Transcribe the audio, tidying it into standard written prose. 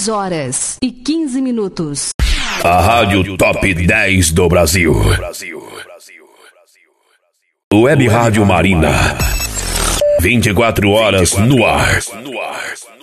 6h15. A Rádio Top 10 do Brasil. Web Rádio Marina. 24 horas no ar.